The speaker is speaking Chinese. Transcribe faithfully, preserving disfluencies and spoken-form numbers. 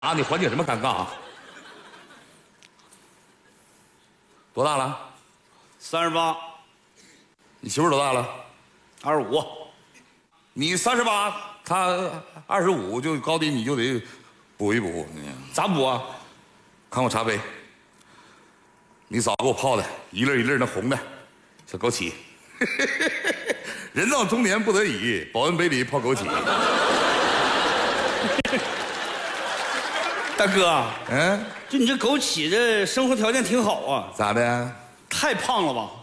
啊，你缓解什么尴尬啊？多大了？ 三十八， 你媳妇多大了？ 二十五。 你三十八，她二十五，就高低你就得补一补。 咋补啊？ 看我茶杯，你嫂给我泡的一粒一粒那红的，小枸杞。人到中年不得已，保温杯里泡枸杞。 大哥， 嗯， 就你这枸杞，这生活条件挺好啊。 咋的？ 太胖了吧？